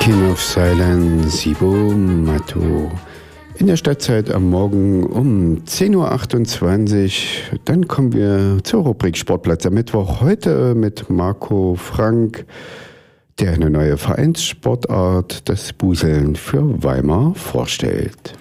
King of Silence, Ivo Matto. In der Stadtzeit am Morgen um 10.28 Uhr. Dann kommen wir zur Rubrik Sportplatz am Mittwoch. Heute mit Marco Frank, der eine neue Vereinssportart, das Buseln für Weimar, vorstellt.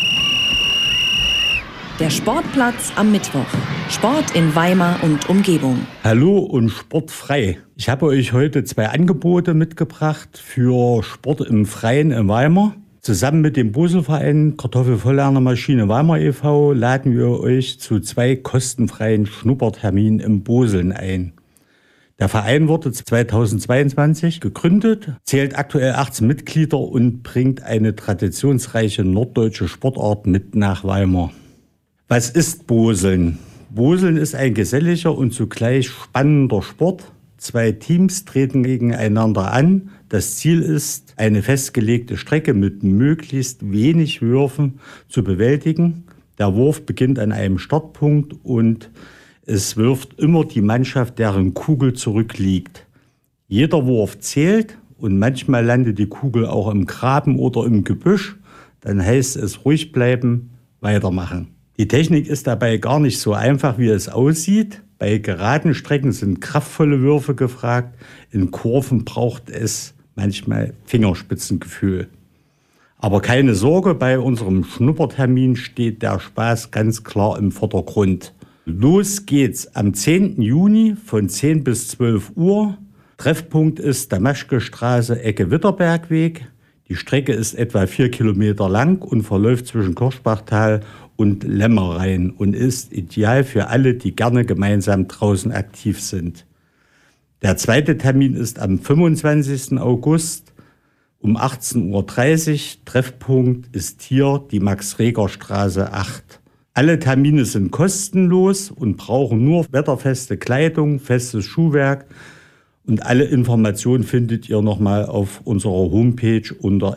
Der Sportplatz am Mittwoch. Sport in Weimar und Umgebung. Hallo und sportfrei. Ich habe euch heute 2 Angebote mitgebracht für Sport im Freien in Weimar. Zusammen mit dem Buselverein Kartoffelvolllernermaschine Weimar e.V. laden wir euch zu 2 kostenfreien Schnupperterminen im Boseln ein. Der Verein wurde 2022 gegründet, zählt aktuell 18 Mitglieder und bringt eine traditionsreiche norddeutsche Sportart mit nach Weimar. Was ist Boseln? Boseln ist ein geselliger und zugleich spannender Sport. 2 Teams treten gegeneinander an. Das Ziel ist, eine festgelegte Strecke mit möglichst wenig Würfen zu bewältigen. Der Wurf beginnt an einem Startpunkt und es wirft immer die Mannschaft, deren Kugel zurückliegt. Jeder Wurf zählt und manchmal landet die Kugel auch im Graben oder im Gebüsch. Dann heißt es ruhig bleiben, weitermachen. Die Technik ist dabei gar nicht so einfach, wie es aussieht. Bei geraden Strecken sind kraftvolle Würfe gefragt. In Kurven braucht es manchmal Fingerspitzengefühl. Aber keine Sorge, bei unserem Schnuppertermin steht der Spaß ganz klar im Vordergrund. Los geht's am 10. Juni von 10 bis 12 Uhr. Treffpunkt ist Damaschke-Straße, Ecke Witterbergweg. Die Strecke ist etwa 4 Kilometer lang und verläuft zwischen Kirschbachtal und Lämmerrhein und ist ideal für alle, die gerne gemeinsam draußen aktiv sind. Der zweite Termin ist am 25. August um 18.30 Uhr. Treffpunkt ist hier die Max-Reger-Straße 8. Alle Termine sind kostenlos und brauchen nur wetterfeste Kleidung, festes Schuhwerk. Und alle Informationen findet ihr nochmal auf unserer Homepage unter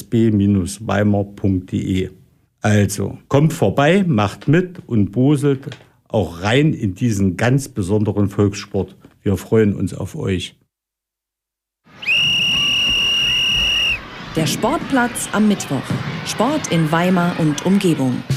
ssb-weimar.de. Also, kommt vorbei, macht mit und boselt auch rein in diesen ganz besonderen Volkssport. Wir freuen uns auf euch. Der Sportplatz am Mittwoch. Sport in Weimar und Umgebung.